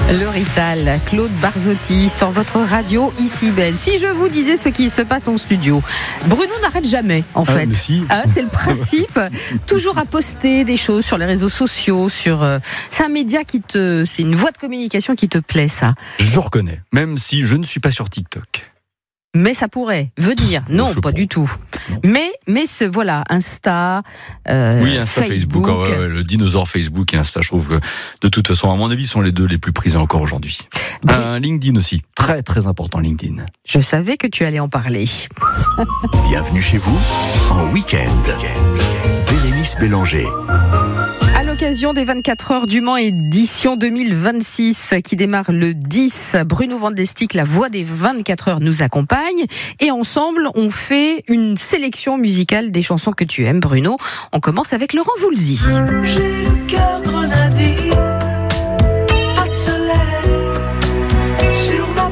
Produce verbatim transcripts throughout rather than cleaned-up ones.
Le Rital, Claude Barzotti sur votre radio ici belle. Si je vous disais ce qui se passe en studio, Bruno n'arrête jamais en ah, fait. Si. Ah, c'est le principe, toujours à poster des choses sur les réseaux sociaux. Sur, euh, c'est un média qui te, c'est une voie de communication qui te plaît ça. Je reconnais, même si je ne suis pas sur TikTok. Mais ça pourrait venir. Non, je pas pense. du tout. Non. Mais, mais c'est, voilà, Insta, euh, oui, Insta, Facebook, Facebook. ouais, ouais, le dinosaure Facebook et Insta, je trouve que de toute façon, à mon avis, sont les deux les plus prisés encore aujourd'hui. Oui. Un LinkedIn aussi, très très important LinkedIn. Je savais que tu allais en parler. Bienvenue chez vous en week-end. Bérénice Bélanger. À l'occasion des vingt-quatre heures du Mans édition deux mille vingt-six qui démarre le dix, Bruno Vandestick, la voix des vingt-quatre heures, nous accompagne et ensemble on fait une sélection musicale des chansons que tu aimes, Bruno. On commence avec Laurent Voulzy. J'ai le cœur grenadille, pas de soleil sur ma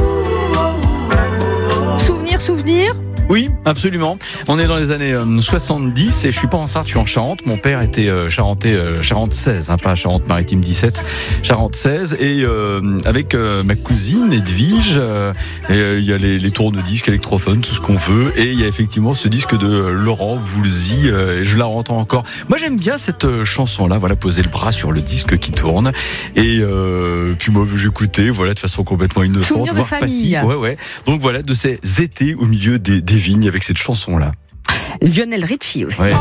peau. Souvenir, souvenir. Oui, absolument. On est dans les années euh, soixante-dix et je suis pas en Sarthe, je suis en Charente. Mon père était euh, charentais, euh, Charente seize, hein, pas Charente-Maritime dix-sept, Charente seize. Et euh, avec euh, ma cousine Edwige, euh, et, euh, il y a les, les tourne-disques, électrophones, tout ce qu'on veut. Et il y a effectivement ce disque de euh, Laurent Voulzy, euh, et je la entends encore. Moi j'aime bien cette euh, chanson-là, voilà, poser le bras sur le disque qui tourne. Et euh, puis moi j'écoutais, voilà, de façon complètement innocente. Souvenir de famille. Passive. Ouais, ouais. Donc voilà, de ces étés au milieu des, des vignes avec cette chanson-là. Lionel Richie aussi. Ouais.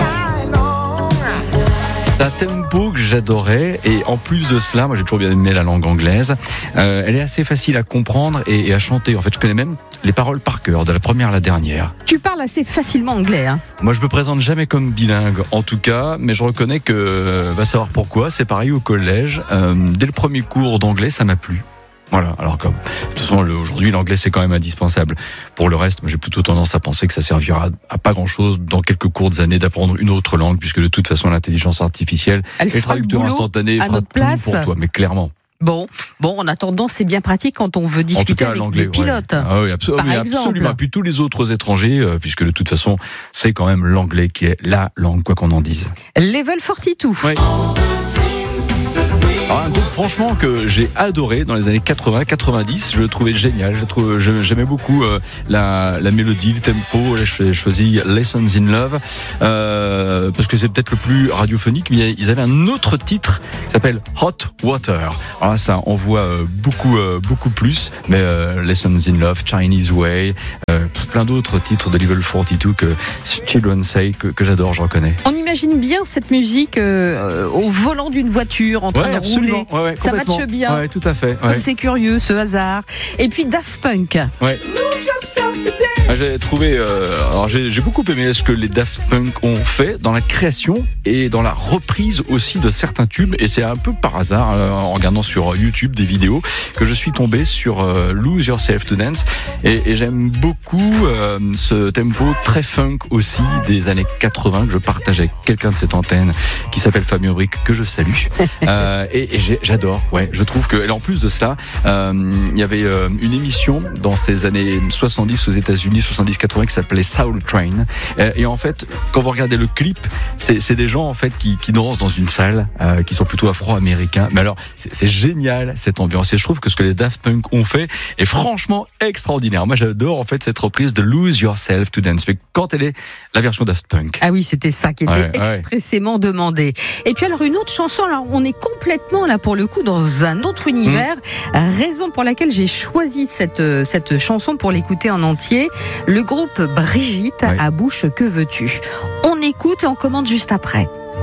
C'est un tempo que j'adorais et en plus de cela, moi j'ai toujours bien aimé la langue anglaise. Euh, elle est assez facile à comprendre et, et à chanter. En fait, je connais même les paroles par cœur, de la première à la dernière. Tu parles assez facilement anglais, hein. Moi, je me présente jamais comme bilingue, en tout cas, mais je reconnais que, euh, va savoir pourquoi, c'est pareil au collège. Euh, dès le premier cours d'anglais, ça m'a plu. Voilà, alors comme, de toute façon, le, aujourd'hui, l'anglais, c'est quand même indispensable. Pour le reste, moi, j'ai plutôt tendance à penser que ça servira à pas grand-chose dans quelques courtes années d'apprendre une autre langue, puisque de toute façon, l'intelligence artificielle Elle et le fera le traducteur boulot instantané à fera notre tout place. pour toi, mais clairement. Bon, bon, en attendant, c'est bien pratique quand on veut En tout discuter cas, avec l'anglais, des pilotes. ouais. Ah oui, abso- Par oui, exemple. absolument. Puis tous les autres étrangers, euh, puisque de toute façon, c'est quand même l'anglais qui est la langue, quoi qu'on en dise. Level quarante-deux. Ouais. Alors, un groupe franchement que j'ai adoré dans les années quatre-vingts quatre-vingt-dix, je le trouvais génial, je le trouvais, j'aimais beaucoup euh, la, la mélodie, le tempo. Là, j'ai choisi Lessons in Love euh, parce que c'est peut-être le plus radiophonique, mais ils avaient un autre titre qui s'appelle Hot Water. Alors là, ça on voit euh, beaucoup euh, beaucoup plus, mais euh, Lessons in Love, Chinese Way, euh, plein d'autres titres de Level quarante-deux que Children Say que, que j'adore, je reconnais. On imagine bien cette musique euh, au volant d'une voiture en train Ouais, de absolument. rouler. Ouais, ouais, Ça complètement. matche bien. Ouais, tout à fait. Comme Ouais. c'est curieux, ce hasard. Et puis Daft Punk. Ouais. Ah, j'ai trouvé, euh, alors j'ai, j'ai beaucoup aimé ce que les Daft Punk ont fait dans la création et dans la reprise aussi de certains tubes. Et c'est un peu par hasard, euh, en regardant sur YouTube des vidéos, que je suis tombé sur euh, Lose Yourself to Dance. Et, et j'aime beaucoup euh, ce tempo très funk aussi des années quatre-vingts que je partage avec quelqu'un de cette antenne qui s'appelle Fabien Brick, que je salue. euh, et et j'ai, j'adore. Ouais, je trouve que, et en plus de cela, euh, il y avait euh, une émission dans ces années soixante-dix aux États-Unis, soixante-dix quatre-vingts, qui s'appelait Soul Train. Euh, et en fait, quand vous regardez le clip, c'est, c'est des gens en fait qui, qui dansent dans une salle, euh, qui sont plutôt afro-américains. Mais alors, c'est, c'est génial cette ambiance. Et je trouve que ce que les Daft Punk ont fait est franchement extraordinaire. Moi, j'adore en fait cette reprise de Lose Yourself to Dance. Mais quand elle est la version Daft Punk. Ah oui, c'était ça qui était Ouais, expressément ouais. demandé. Et puis alors une autre chanson, là, on est complètement là pour le coup dans un autre univers. Mmh. Raison pour laquelle j'ai choisi cette cette chanson pour l'écouter en entier. Le groupe Brigitte, ouais. à bouche que veux-tu. On écoute et on commente juste après.